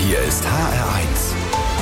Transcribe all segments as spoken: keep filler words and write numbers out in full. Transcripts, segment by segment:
Hier ist H R eins.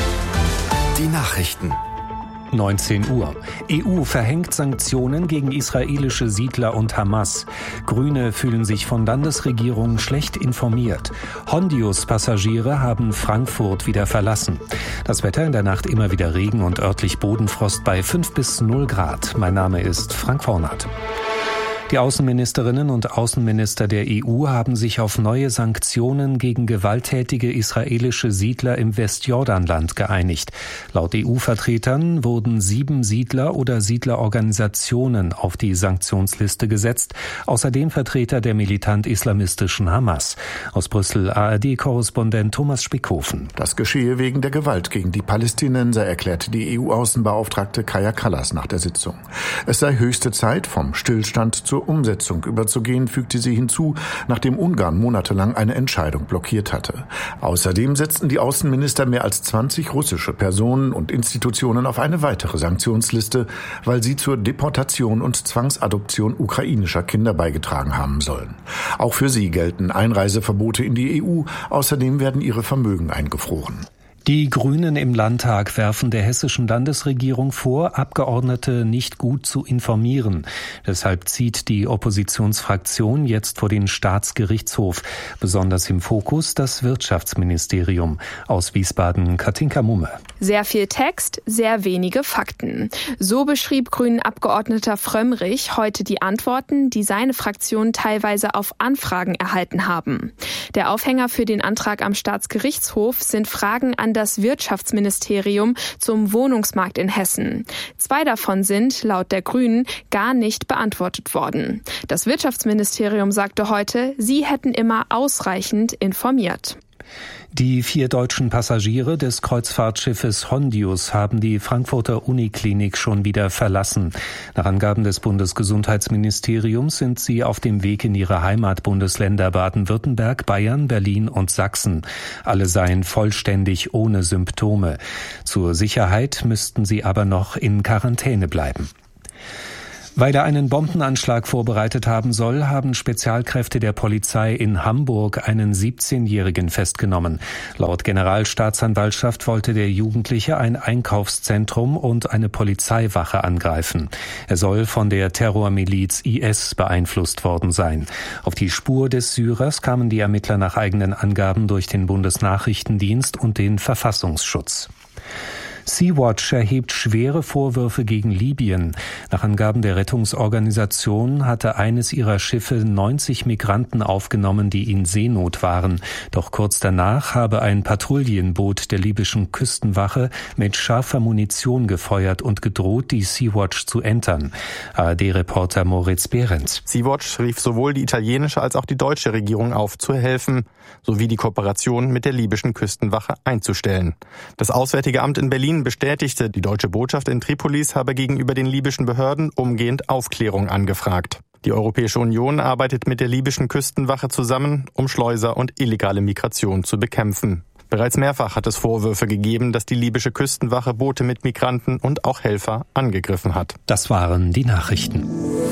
Die Nachrichten. neunzehn Uhr. E U verhängt Sanktionen gegen israelische Siedler und Hamas. Grüne fühlen sich von Landesregierungen schlecht informiert. Hondius-Passagiere haben Frankfurt wieder verlassen. Das Wetter in der Nacht immer wieder Regen und örtlich Bodenfrost bei fünf bis null Grad. Mein Name ist Frank Vornat. Die Außenministerinnen und Außenminister der E U haben sich auf neue Sanktionen gegen gewalttätige israelische Siedler im Westjordanland geeinigt. Laut E U-Vertretern wurden sieben Siedler oder Siedlerorganisationen auf die Sanktionsliste gesetzt, außerdem Vertreter der militant-islamistischen Hamas. Aus Brüssel A R D-Korrespondent Thomas Spickhofen. Das geschehe wegen der Gewalt gegen die Palästinenser, erklärte die E U-Außenbeauftragte Kaja Kallas nach der Sitzung. Es sei höchste Zeit, vom Stillstand zur Umsetzung überzugehen, fügte sie hinzu, nachdem Ungarn monatelang eine Entscheidung blockiert hatte. Außerdem setzten die Außenminister mehr als zwanzig russische Personen und Institutionen auf eine weitere Sanktionsliste, weil sie zur Deportation und Zwangsadoption ukrainischer Kinder beigetragen haben sollen. Auch für sie gelten Einreiseverbote in die E U, außerdem werden ihre Vermögen eingefroren. Die Grünen im Landtag werfen der hessischen Landesregierung vor, Abgeordnete nicht gut zu informieren. Deshalb zieht die Oppositionsfraktion jetzt vor den Staatsgerichtshof. Besonders im Fokus das Wirtschaftsministerium. Aus Wiesbaden Katinka Mumme. Sehr viel Text, sehr wenige Fakten. So beschrieb Grünen-Abgeordneter Frömmrich heute die Antworten, die seine Fraktion teilweise auf Anfragen erhalten haben. Der Aufhänger für den Antrag am Staatsgerichtshof sind Fragen an das Wirtschaftsministerium zum Wohnungsmarkt in Hessen. Zwei davon sind, laut der Grünen, gar nicht beantwortet worden. Das Wirtschaftsministerium sagte heute, sie hätten immer ausreichend informiert. Die vier deutschen Passagiere des Kreuzfahrtschiffes Hondius haben die Frankfurter Uniklinik schon wieder verlassen. Nach Angaben des Bundesgesundheitsministeriums sind sie auf dem Weg in ihre Heimatbundesländer Baden-Württemberg, Bayern, Berlin und Sachsen. Alle seien vollständig ohne Symptome. Zur Sicherheit müssten sie aber noch in Quarantäne bleiben. Weil er einen Bombenanschlag vorbereitet haben soll, haben Spezialkräfte der Polizei in Hamburg einen siebzehnjährigen festgenommen. Laut Generalstaatsanwaltschaft wollte der Jugendliche ein Einkaufszentrum und eine Polizeiwache angreifen. Er soll von der Terrormiliz I S beeinflusst worden sein. Auf die Spur des Syrers kamen die Ermittler nach eigenen Angaben durch den Bundesnachrichtendienst und den Verfassungsschutz. Sea-Watch erhebt schwere Vorwürfe gegen Libyen. Nach Angaben der Rettungsorganisation hatte eines ihrer Schiffe neunzig Migranten aufgenommen, die in Seenot waren. Doch kurz danach habe ein Patrouillenboot der libyschen Küstenwache mit scharfer Munition gefeuert und gedroht, die Sea-Watch zu entern. A R D-Reporter Moritz Behrendt. Sea-Watch rief sowohl die italienische als auch die deutsche Regierung auf, zu helfen, sowie die Kooperation mit der libyschen Küstenwache einzustellen. Das Auswärtige Amt in Berlin bestätigte, die deutsche Botschaft in Tripolis habe gegenüber den libyschen Behörden umgehend Aufklärung angefragt. Die Europäische Union arbeitet mit der libyschen Küstenwache zusammen, um Schleuser und illegale Migration zu bekämpfen. Bereits mehrfach hat es Vorwürfe gegeben, dass die libysche Küstenwache Boote mit Migranten und auch Helfer angegriffen hat. Das waren die Nachrichten.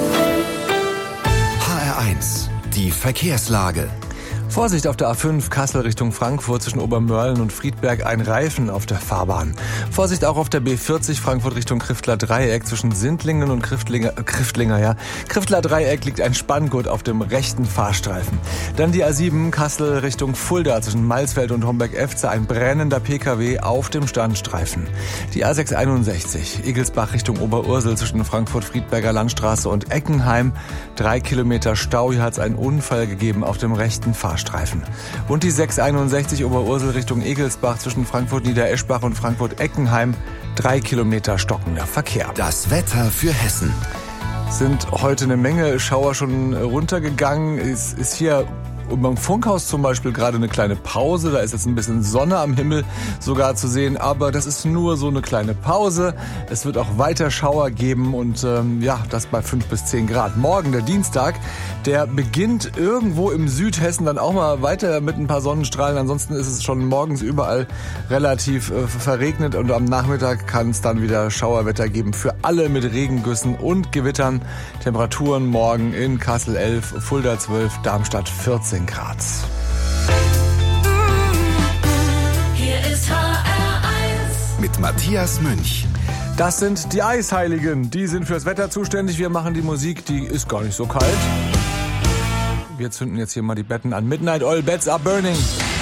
H R eins, die Verkehrslage. Vorsicht auf der A fünf Kassel Richtung Frankfurt zwischen Obermörlen und Friedberg, ein Reifen auf der Fahrbahn. Vorsicht auch auf der B vierzig Frankfurt Richtung Kriftler Dreieck zwischen Sindlingen und Kriftlinger, Kriftlinger, ja. Kriftler Dreieck liegt ein Spanngurt auf dem rechten Fahrstreifen. Dann die A sieben Kassel Richtung Fulda zwischen Malsfeld und Homberg-Efze, ein brennender P K W auf dem Standstreifen. Die A sechs einundsechzig Egelsbach Richtung Oberursel zwischen Frankfurt-Friedberger Landstraße und Eckenheim. Drei Kilometer Stau, hier hat es einen Unfall gegeben auf dem rechten Fahrstreifen. Und die sechs einundsechzig Oberursel Richtung Egelsbach zwischen Frankfurt-Niedereschbach und Frankfurt-Eckenheim. Drei Kilometer stockender Verkehr. Das Wetter für Hessen. Sind heute eine Menge Schauer schon runtergegangen. Es ist hier und beim Funkhaus zum Beispiel gerade eine kleine Pause. Da ist jetzt ein bisschen Sonne am Himmel sogar zu sehen. Aber das ist nur so eine kleine Pause. Es wird auch weiter Schauer geben und ähm, ja, das bei fünf bis zehn Grad. Morgen, der Dienstag, der beginnt irgendwo im Südhessen dann auch mal weiter mit ein paar Sonnenstrahlen. Ansonsten ist es schon morgens überall relativ äh, verregnet. Und am Nachmittag kann es dann wieder Schauerwetter geben für alle mit Regengüssen und Gewittern. Temperaturen morgen in Kassel elf, Fulda zwölf, Darmstadt vierzehn Grad. mit Matthias Münch. Das sind die Eisheiligen. Die sind fürs Wetter zuständig. Wir machen die Musik, die ist gar nicht so kalt. Wir zünden jetzt hier mal die Betten an. Midnight Oil, Beds are burning.